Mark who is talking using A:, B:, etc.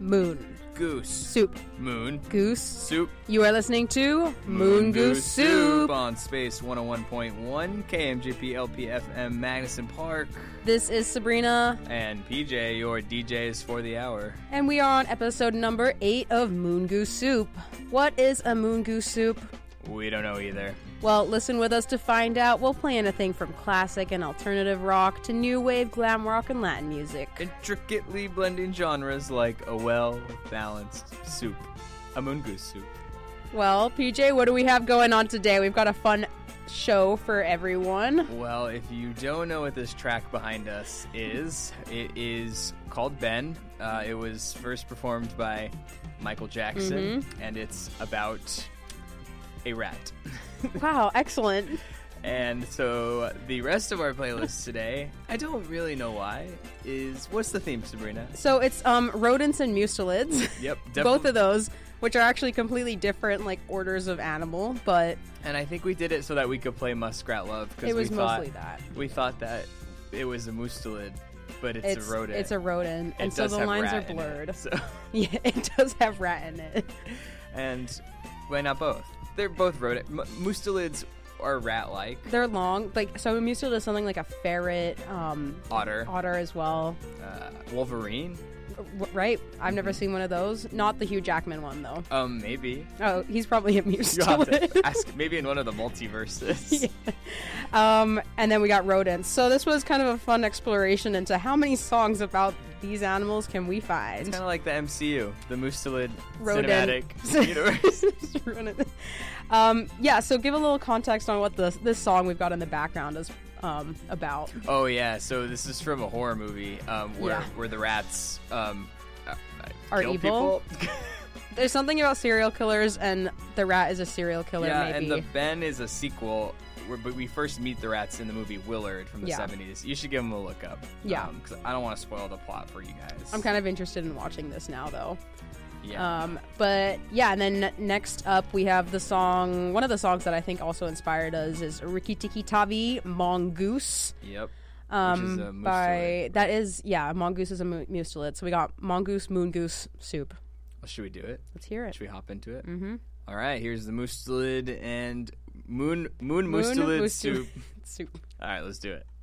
A: Moon.
B: Goose.
A: Soup.
B: Moon.
A: Goose.
B: Soup.
A: You are listening to Moon Goose Soup
B: on Space 101.1 KMGP LPFM Magnuson Park.
A: This is Sabrina.
B: And PJ, your DJs for the hour.
A: And we are on episode number 8 of Moon Goose Soup. What is a Moon Goose Soup?
B: We don't know either.
A: Well, listen with us to find out. We'll play anything from classic and alternative rock to new wave, glam rock, and Latin music.
B: Intricately blending genres like a well-balanced soup. A Moon Goose Soup.
A: Well, PJ, what do we have going on today? We've got a fun show for everyone.
B: Well, if you don't know what this track behind us is, it is called Ben. It was first performed by Michael Jackson, and it's about a rat.
A: Wow, excellent.
B: And so the rest of our playlist today, I don't really know why, what's the theme, Sabrina?
A: So it's rodents and mustelids.
B: Yep, definitely.
A: Both of those, which are actually completely different, like, orders of animal, but...
B: And I think we did it so that we could play Muskrat Love.
A: It was mostly that.
B: We thought that it was a mustelid, but it's a rodent.
A: It's a rodent, and so the lines are blurred.
B: It, so.
A: Yeah, it does have rat in it.
B: And why not both? They're both rodent. Mustelids are rat-like.
A: They're long. Like, so a mustelid is something like a ferret. Otter as well.
B: Wolverine.
A: Right? I've never seen one of those. Not the Hugh Jackman one, though.
B: Maybe.
A: Oh, he's probably a mustelid.
B: You'll have to ask, maybe in one of the multiverses.
A: Yeah. And then we got rodents. So this was kind of a fun exploration into how many songs about these animals can we find.
B: It's kind of like the MCU, the Mustelid
A: Rodent.
B: Cinematic Universe.
A: Yeah, so give a little context on what this song we've got in the background is about.
B: Oh, yeah, so this is from a horror movie where the rats
A: are
B: kill
A: evil.
B: People.
A: There's something about serial killers, and the rat is a serial killer,
B: yeah,
A: maybe.
B: And the Ben is a sequel, but we first meet the rats in the movie Willard from the 70s. You should give them a look up.
A: Yeah.
B: Because I don't want to spoil the plot for you guys.
A: I'm kind of interested in watching this now, though.
B: Yeah.
A: But, yeah, and then next up we have the song, one of the songs that I think also inspired us is Rikki Tikki Tavi, Mongoose.
B: Yep. Which is a mustelid.
A: Mongoose is a mustelid. So we got Mongoose, Moon Goose Soup.
B: Well, should we do it?
A: Let's hear it.
B: Should we hop into it?
A: Mm-hmm.
B: All right, here's the mustelid and moon mustelid soup.
A: Soup.
B: All right, let's do it.